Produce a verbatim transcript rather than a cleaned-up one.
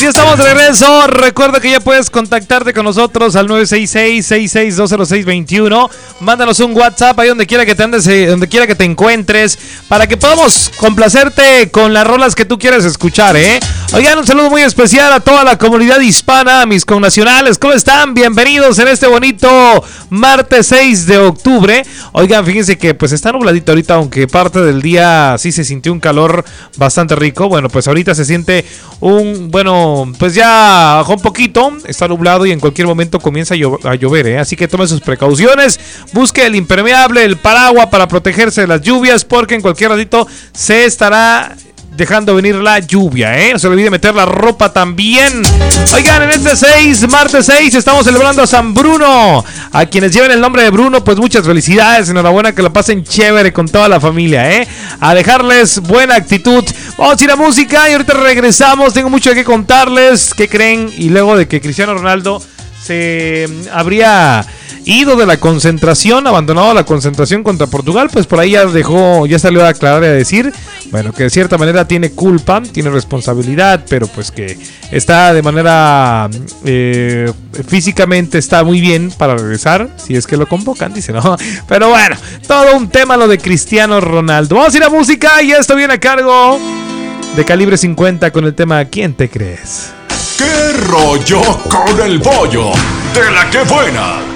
Ya estamos de regreso. Recuerda que ya puedes contactarte con nosotros al nueve seis seis, seis seis dos cero seis dos uno. Mándanos un WhatsApp ahí donde quiera que te andes, eh, donde quiera que te encuentres, para que podamos complacerte con las rolas que tú quieres escuchar, ¿eh? Oigan, un saludo muy especial a toda la comunidad hispana, a mis connacionales. ¿Cómo están? Bienvenidos en este bonito martes seis de octubre. Oigan, fíjense que pues está nubladito ahorita, aunque parte del día sí se sintió un calor bastante rico. Bueno, pues ahorita se siente un, bueno, pues ya bajó un poquito, está nublado y en cualquier momento comienza a, llo- a llover, ¿eh? Así que tome sus precauciones, busque el impermeable, el paraguas para protegerse de las lluvias, porque en cualquier ratito se estará dejando venir la lluvia, ¿eh? No se olvide meter la ropa también. Oigan, en este seis, martes seis, estamos celebrando a San Bruno. A quienes lleven el nombre de Bruno, pues muchas felicidades. Enhorabuena, que la pasen chévere con toda la familia, ¿eh? A dejarles buena actitud. Vamos a ir a música y ahorita regresamos. Tengo mucho que contarles. ¿Qué creen? Y luego de que Cristiano Ronaldo se habría ido de la concentración, abandonado la concentración contra Portugal, pues por ahí ya dejó, ya salió a aclarar y a decir, bueno, que de cierta manera tiene culpa, tiene responsabilidad, pero pues que está de manera eh, físicamente está muy bien para regresar, si es que lo convocan, dice, ¿no? Pero bueno, todo un tema lo de Cristiano Ronaldo. Vamos a ir a música y esto viene a cargo de Calibre cincuenta con el tema ¿Quién te crees? ¿Qué rollo con el bollo? De la que buena.